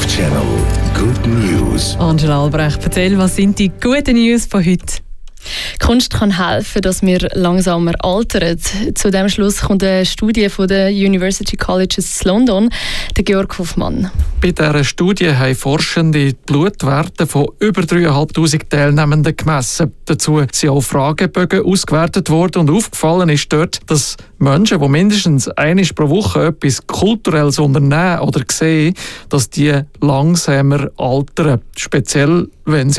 Live Channel Good News. Angela Albrecht, erzähl, was sind die guten News von heute? Kunst kann helfen, dass wir langsamer altern. Zu diesem Schluss kommt eine Studie von der University Colleges London, der Georg Hoffmann. Bei dieser Studie haben Forschende die Blutwerte von über 3'500 Teilnehmenden gemessen. Dazu sind auch Fragebögen ausgewertet worden und aufgefallen ist dort, dass Menschen, die mindestens einmal pro Woche etwas Kulturelles unternehmen oder sehen, dass die langsamer altern. Speziell, wenn sie